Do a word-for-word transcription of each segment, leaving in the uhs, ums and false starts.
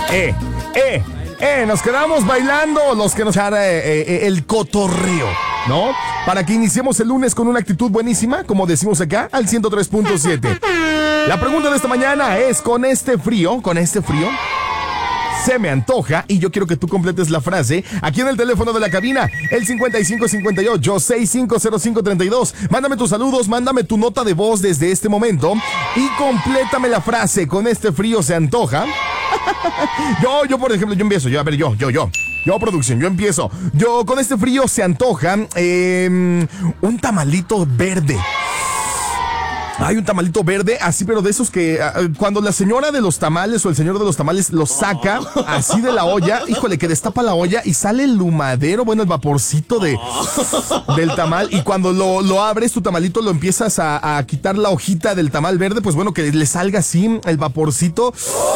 Eh, eh, eh, nos quedamos bailando los que nos hará eh, eh, el cotorreo, ¿no? Para que iniciemos el lunes con una actitud buenísima, como decimos acá, al ciento tres punto siete. La pregunta de esta mañana es, con este frío, con este frío, se me antoja, y yo quiero que tú completes la frase aquí en el teléfono de la cabina, el cincuenta y cinco cincuenta y ocho, sesenta y cinco cero cinco treinta y dos. Mándame tus saludos, mándame tu nota de voz desde este momento y complétame la frase, con este frío se antoja. Yo, yo por ejemplo, yo empiezo, yo, a ver, yo, yo, yo. Yo, producción, yo empiezo. Yo, con este frío se antoja eh, un tamalito verde. Hay un tamalito verde, así, pero de esos que uh, cuando la señora de los tamales o el señor de los tamales los saca así de la olla, híjole, que destapa la olla y sale el humadero, bueno, el vaporcito de, del tamal. Y cuando lo, lo abres, tu tamalito, lo empiezas a, a quitar la hojita del tamal verde, pues bueno, que le salga así el vaporcito.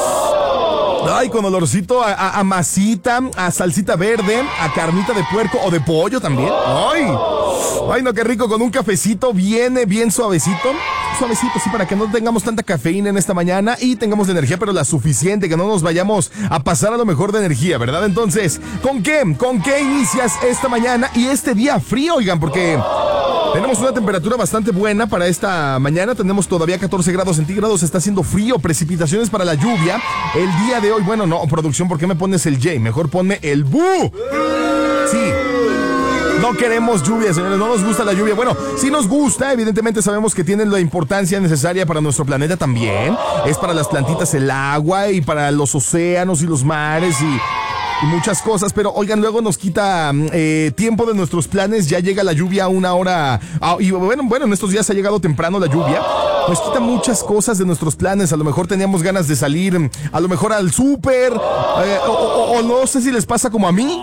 Ay, con olorcito a, a, a masita, a salsita verde, a carnita de puerco o de pollo también. Ay, ay, no, qué rico, con un cafecito viene bien suavecito. Suavecito, sí, para que no tengamos tanta cafeína en esta mañana y tengamos energía, pero la suficiente, que no nos vayamos a pasar a lo mejor de energía, ¿verdad? Entonces, ¿con qué? ¿Con qué inicias esta mañana y este día frío, oigan? Porque tenemos una temperatura bastante buena para esta mañana, tenemos todavía catorce grados centígrados, está haciendo frío, precipitaciones para la lluvia. El día de hoy, bueno, no, producción, ¿por qué me pones el J? Mejor ponme el Bu. Sí. No queremos lluvia, señores, no nos gusta la lluvia. Bueno, sí nos gusta, evidentemente sabemos que tienen la importancia necesaria para nuestro planeta también. Es para las plantitas el agua y para los océanos y los mares y... y muchas cosas, pero oigan, luego nos quita eh, tiempo de nuestros planes. Ya llega la lluvia a una hora, ah, y bueno, bueno, en estos días ha llegado temprano la lluvia. Nos quita muchas cosas de nuestros planes. A lo mejor teníamos ganas de salir, a lo mejor al súper, eh, o, o, o no sé si les pasa como a mí,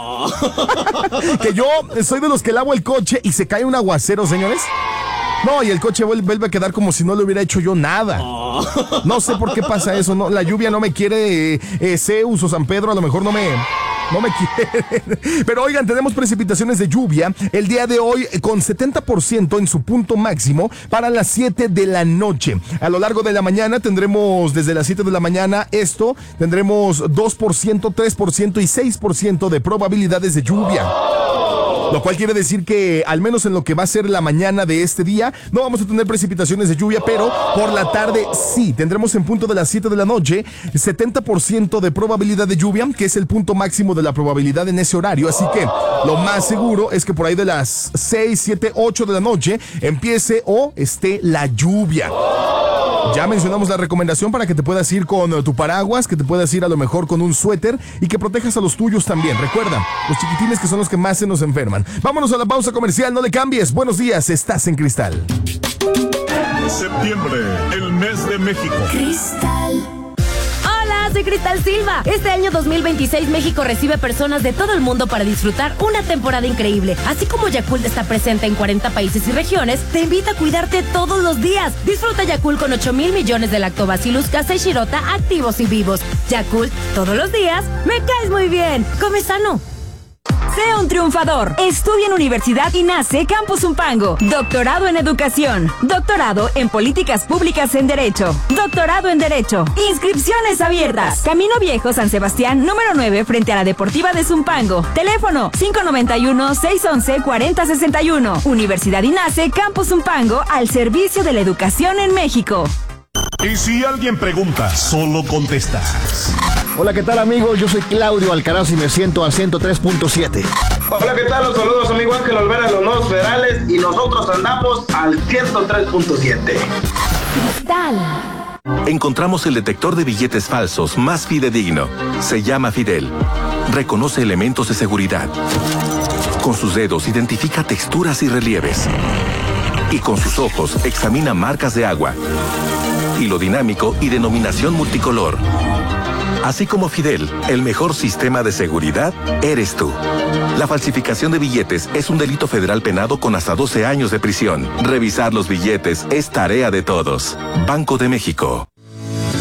que yo soy de los que lavo el coche y se cae un aguacero, señores. No, y el coche vuelve a quedar como si no le hubiera hecho yo nada. No sé por qué pasa eso, no, la lluvia no me quiere, eh, eh, Zeus o San Pedro a lo mejor no me... No me quieren. Pero oigan, tenemos precipitaciones de lluvia el día de hoy con setenta por ciento en su punto máximo para las siete de la noche. A lo largo de la mañana tendremos desde las siete de la mañana esto, tendremos dos por ciento, tres por ciento y seis por ciento de probabilidades de lluvia. Lo cual quiere decir que al menos en lo que va a ser la mañana de este día no vamos a tener precipitaciones de lluvia, pero por la tarde sí, tendremos en punto de las siete de la noche setenta por ciento de probabilidad de lluvia, que es el punto máximo de la probabilidad en ese horario, así que lo más seguro es que por ahí de las seis, siete, ocho de la noche empiece o esté la lluvia. Ya mencionamos la recomendación para que te puedas ir con tu paraguas, que te puedas ir a lo mejor con un suéter y que protejas a los tuyos también. Recuerda, los chiquitines que son los que más se nos enferman. Vámonos a la pausa comercial, no le cambies. Buenos días, estás en Cristal. Septiembre, el mes de México. Cristal. Hola, soy Cristal Silva. Este año dos mil veintiséis México recibe personas de todo el mundo para disfrutar una temporada increíble. Así como Yakult está presente en cuarenta países y regiones, te invita a cuidarte todos los días. Disfruta Yakult con ocho mil millones de lactobacillus casei shirota activos y vivos. Yakult, todos los días, me caes muy bien. Come sano. Sé un triunfador. Estudia en Universidad INACE Campus Zumpango. Doctorado en Educación. Doctorado en Políticas Públicas en Derecho. Doctorado en Derecho. Inscripciones abiertas. Camino Viejo San Sebastián, número nueve, frente a la Deportiva de Zumpango. Teléfono cinco nueve uno, seis once, cuarenta sesenta y uno. Universidad INACE Campus Zumpango, al servicio de la educación en México. Y si alguien pregunta, solo contestas. Hola, ¿qué tal, amigos? Yo soy Claudio Alcaraz y me siento al ciento tres punto siete. Hola, ¿qué tal? Los saludos, amigo Ángel Olvera, los nuevos federales, y nosotros andamos al ciento tres punto siete. Cristal. Encontramos el detector de billetes falsos más fidedigno. Se llama Fidel. Reconoce elementos de seguridad. Con sus dedos identifica texturas y relieves. Y con sus ojos examina marcas de agua. Hilo dinámico y denominación multicolor. Así como Fidel, el mejor sistema de seguridad eres tú. La falsificación de billetes es un delito federal penado con hasta doce años de prisión. Revisar los billetes es tarea de todos. Banco de México.